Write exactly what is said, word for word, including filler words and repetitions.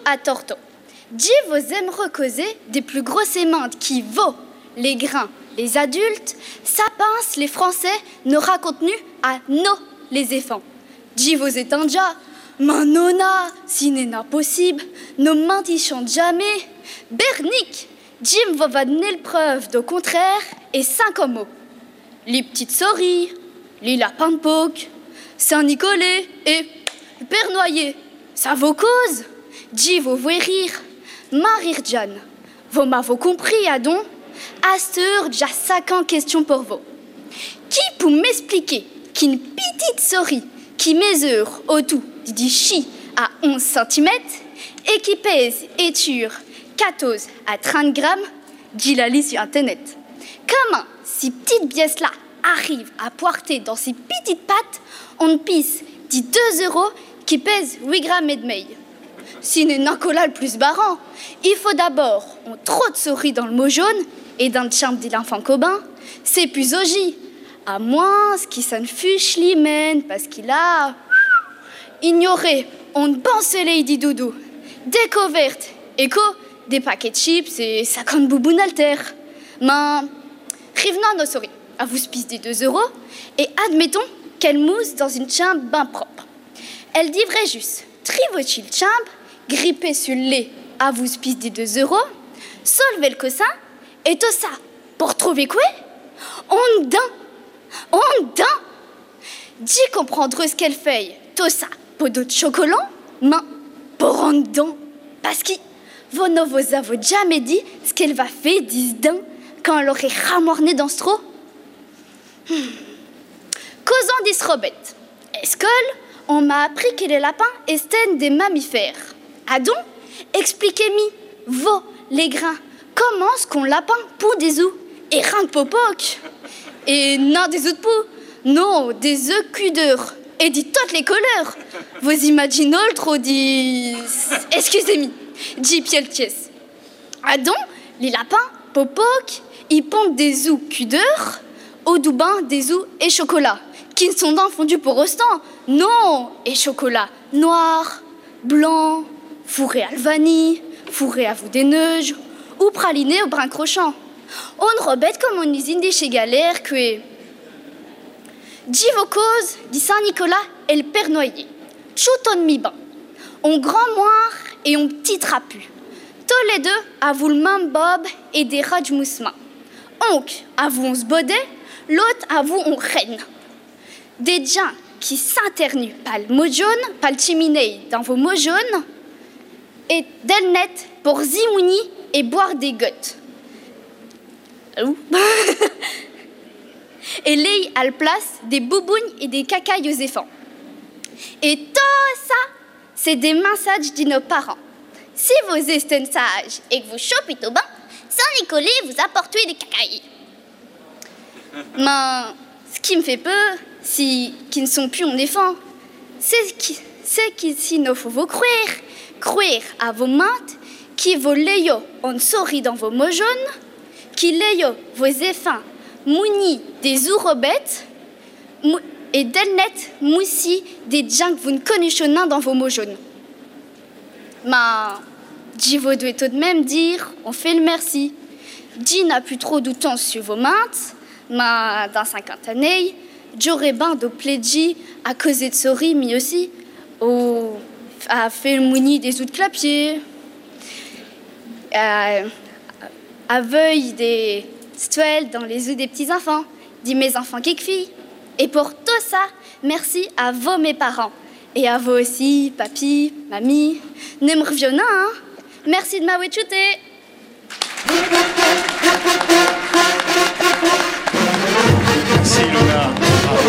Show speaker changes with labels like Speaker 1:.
Speaker 1: à torto. Dis vos aimereux causer des plus grosses aimantes qui vaut les grains, les adultes, ça pince les Français, nos raconte-nu à nos les éfants. Dis vos étendja, main nona, si n'est pas possible, nos mains y chantent jamais. Bernic, Jim va donner le preuve de contraire et cinq mots. Les petites souris, les lapins de Pâques, Saint-Nicolas et le Père Noyer. Ça vaut cause, dis vos voix rire, Marie Jeanne. Vous m'avez compris, Adon? Astur, déjà cinquante questions pour vous. Qui peut m'expliquer qu'une petite souris qui mesure au tout du chi à onze centimètres et qui pèse et tue quatorze à trente grammes, dit la liste sur Internet. Comment ces petites pièces-là arrivent à porter dans ces petites pattes une pisse de deux euros qui pèse huit grammes et demi? Si n'est Nicolas le plus barrant, il faut d'abord on trop de souris dans le mot jaune et dans le chambre de l'enfant Cobin, c'est plus ogi. À moins qu'il s'en fiche lui-même parce qu'il a ignoré on bon soleil dit doudou, découverte, écho, des paquets de chips et cinquante boubounes alter. Mais revenons à nos souris, à vous spice des deux euros et admettons qu'elle mousse dans une chambre bien propre. Elle divrait juste trivotil chambre, grippée sur le lait à vous spice des deux euros, solver le cossin et tout ça pour trouver quoi? On dent, on dent. Dis comprendre ce qu'elle fait, tout ça pour d'autres chocolats, mais pour en dent. Parce que vous ne vous avez jamais dit ce qu'elle va faire dix-dents quand elle aurait ramorné dans ce trou. Hmm. Causant des robettes. Escole, on m'a appris que les lapins étaient des mammifères. Adon, expliquez-moi, vous, les grains, comment est-ce qu'on lapin pour des œufs et rien de popoc? Et non des œufs de pou, non, des œufs cudeurs et dit toutes les couleurs. Vous imaginez le trop dit... Excusez-moi, dit Pieltiès. Adon, les lapins, popoc, ils pondent des œufs cudeurs, au doubin des œufs et chocolat, qui ne sont pas fondus pour restant. Non, et chocolat noir, blanc, fourré à la vanille, fourré à vous des neiges, ou praliné au brin crochant. On rebête comme une usine des chez Galère que... Dis vos causes, dit Saint-Nicolas et le Père Noyer. Chouton mi-bain. On grand moire et on petit trapu. Tous les deux avouent le même bob et des rats de moussement. Onc avoue on se bodait, l'autre avoue on reine. Des gens qui s'internuent pas le mot jaune, pas le chiminé dans vos mots jaunes, et d'elnet pour zimouni et boire des gouttes. Et l'œil à la place des boubounes et des cacailles aux éléphants. Et tout ça, c'est des messages de nos parents. Si vous êtes un sage et que vous chopez au bain, Saint-Nicolas vous apporte des cacailles. Mais ce qui me fait peur, c'est qu'ils ne sont plus en éléphants. C'est qu'ici, il faut vous croire, croire à vos mains, qui vos léos ont souris dans vos mots jaunes, qui léos vos éléphants mounis des ourobettes et d'elnet moussi des gens que vous ne connaissez pas dans vos mots jaunes. Mais, Dis vous devez tout de même dire, on fait le merci. Dis n'a plus trop de temps sur vos mains, mais dans cinquante années, j'aurais bien de plaidji à causer de souris, mais aussi au, à faire le mouni des œufs de clapier, à, à veuille des stuels dans les œufs des petits-enfants, dit mes enfants qui filles. Et pour tout ça, merci à vous mes parents. Et à vous aussi, papy, mamie. Ne me reviens, hein? Merci de m'avoir écouté.
Speaker 2: Merci, Luna.